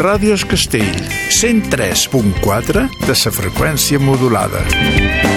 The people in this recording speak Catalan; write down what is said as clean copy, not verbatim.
Ràdio Es Castell, 103.4 de la freqüència modulada.